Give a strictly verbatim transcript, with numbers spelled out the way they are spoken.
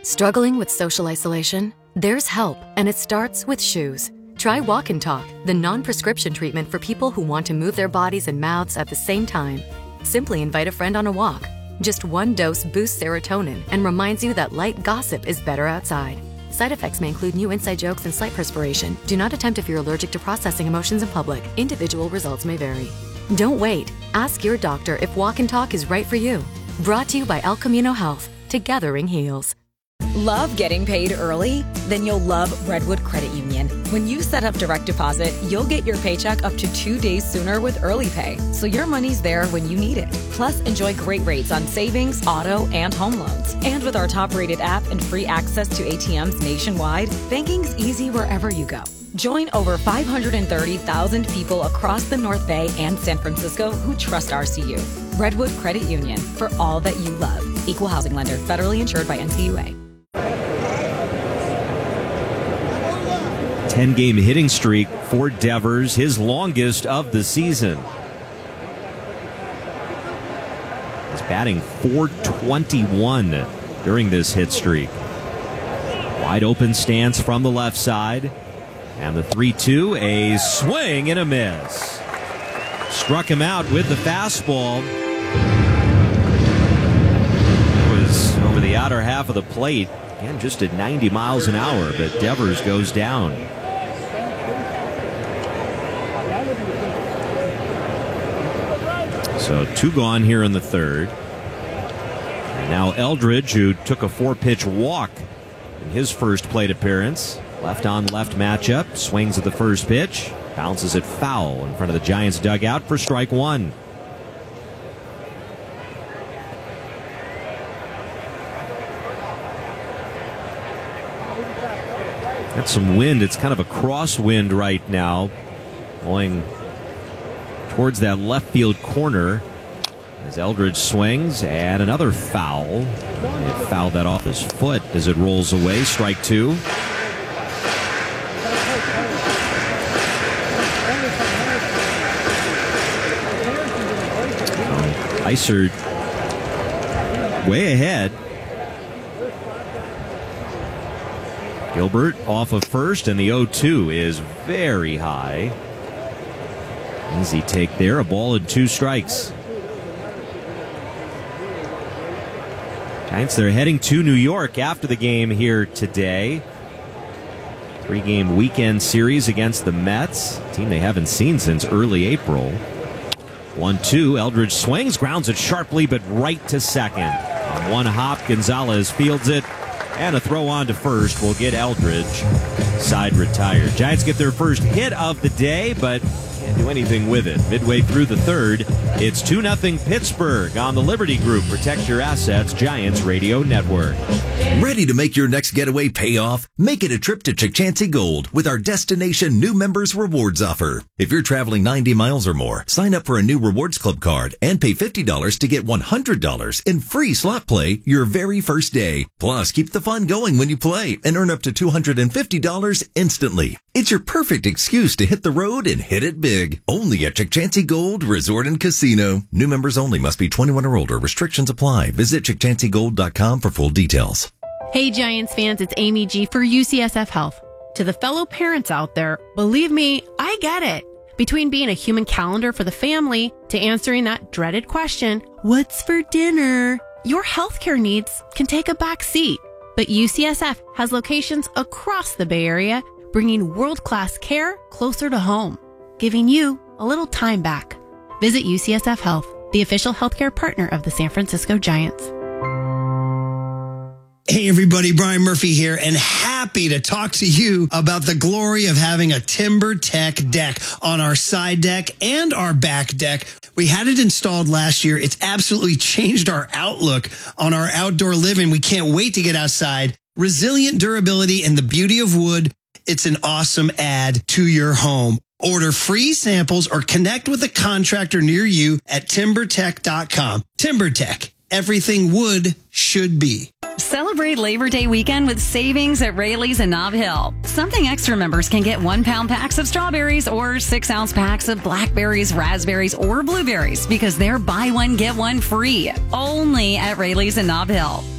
Struggling with social isolation? There's help, and it starts with shoes. Try Walk and Talk, the non-prescription treatment for people who want to move their bodies and mouths at the same time. Simply invite a friend on a walk. Just one dose boosts serotonin and reminds you that light gossip is better outside. Side effects may include new inside jokes and slight perspiration. Do not attempt if you're allergic to processing emotions in public. Individual results may vary. Don't wait. Ask your doctor if Walk and Talk is right for you. Brought to you by El Camino Health. Together heals. Love getting paid early? Then you'll love Redwood Credit Union. When you set up direct deposit, you'll get your paycheck up to two days sooner with Early Pay, so your money's there when you need it. Plus, enjoy great rates on savings, auto, and home loans. And with our top-rated app and free access to A T Ms nationwide, banking's easy wherever you go. Join over five hundred thirty thousand people across the North Bay and San Francisco who trust R C U. Redwood Credit Union, for all that you love. Equal housing lender, federally insured by N C U A. ten-game hitting streak for Devers, his longest of the season. He's batting four twenty-one during this hit streak. Wide open stance from the left side. And the three two, a swing and a miss. Struck him out with the fastball. It was over the outer half of the plate. Again, just at ninety miles an hour, but Devers goes down. So two gone here in the third. And now Eldridge, who took a four-pitch walk in his first plate appearance. Left on left matchup. Swings at the first pitch. Bounces it foul in front of the Giants dugout for strike one. Got some wind. It's kind of a crosswind right now. Going towards that left field corner as Eldridge swings, and another foul. It fouled that off his foot as it rolls away. Strike two. Iser way ahead. Gilbert off of first, and the oh two is very high. Easy take there, a ball and two strikes. Giants, they're heading to New York after the game here today. Three-game weekend series against the Mets, a team they haven't seen since early April. one two, Eldridge swings, grounds it sharply, but right to second. On one hop, Gonzalez fields it, and a throw on to first will get Eldridge side retired. Giants get their first hit of the day, but can't do anything with it. Midway through the third, it's two nothing Pittsburgh on the Liberty Group. Protect your assets, Giants Radio Network. Ready to make your next getaway pay off? Make it a trip to Chukchansi Gold with our Destination New Members Rewards offer. If you're traveling ninety miles or more, sign up for a new Rewards Club card and pay fifty dollars to get one hundred dollars in free slot play your very first day. Plus, keep the fun going when you play and earn up to two hundred fifty dollars instantly. It's your perfect excuse to hit the road and hit it big. Only at Chukchansi Gold Resort and Casino. New members only, must be twenty-one or older. Restrictions apply. Visit Chukchansi Gold dot com for full details. Hey Giants fans, it's Amy G for U C S F Health. To the fellow parents out there, believe me, I get it. Between being a human calendar for the family to answering that dreaded question, what's for dinner? Your healthcare needs can take a back seat. But U C S F has locations across the Bay Area, bringing world-class care closer to home, giving you a little time back. Visit U C S F Health, the official healthcare partner of the San Francisco Giants. Hey everybody, Brian Murphy here, and happy to talk to you about the glory of having a TimberTech deck on our side deck and our back deck. We had it installed last year. It's absolutely changed our outlook on our outdoor living. We can't wait to get outside. Resilient durability and the beauty of wood. It's an awesome add to your home. Order free samples or connect with a contractor near you at timber tech dot com. TimberTech. Everything wood should be. Celebrate Labor Day weekend with savings at Rayleigh's in Nob Hill. Something Extra members can get one pound packs of strawberries or six ounce packs of blackberries, raspberries, or blueberries because they're buy one, get one free. Only at Rayleigh's in Nob Hill.